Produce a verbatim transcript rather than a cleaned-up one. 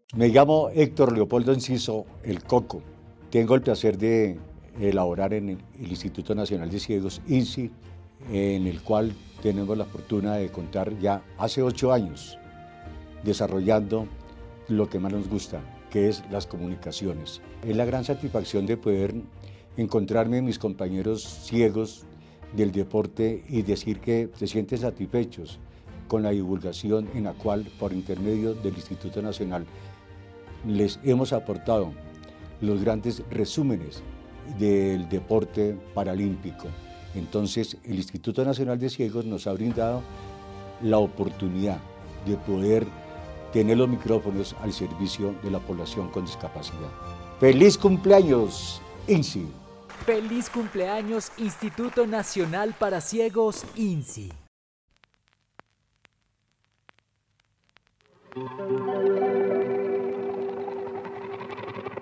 Me llamo Héctor Leopoldo Enciso, el Coco. Tengo el placer de elaborar en el, el Instituto Nacional de Ciegos, INSI, en el cual tenemos la fortuna de contar ya hace ocho años desarrollando lo que más nos gusta, que es las comunicaciones. Es la gran satisfacción de poder encontrarme mis compañeros ciegos del deporte y decir que se sienten satisfechos con la divulgación en la cual, por intermedio del Instituto Nacional, les hemos aportado los grandes resúmenes del deporte paralímpico. Entonces, el Instituto Nacional de Ciegos nos ha brindado la oportunidad de poder tener los micrófonos al servicio de la población con discapacidad. ¡Feliz cumpleaños, INSI! ¡Feliz cumpleaños, Instituto Nacional para Ciegos, INSI!